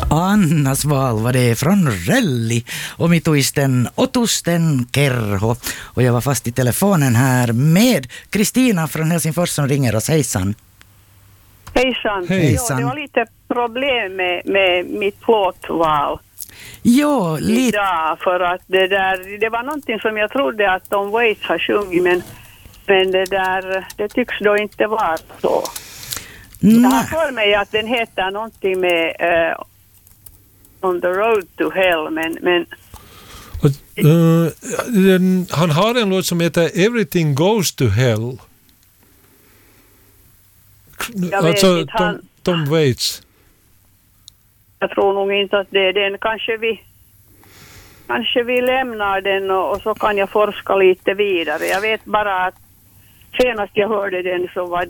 Annas val var det från Rölli och mituisten Otusten Kerho. Och jag var fast i telefonen här med Kristina från Helsingfors som ringer oss. Hejsan. Hejsan. Hejsan. Jo, det var lite problem med mitt låtval Jo, idag för att det var någonting som jag trodde att Tom Waits har sjungit men det tycks då inte vara så. Jag har för mig att den heter någonting med On the Road to Hell men han har en låt som heter Everything Goes to Hell. Alltså Tom Waits. Jag tror nog inte att det är den. Kanske vi lämnar den och så kan jag forska lite vidare. Jag vet bara att senast jag hörde den så var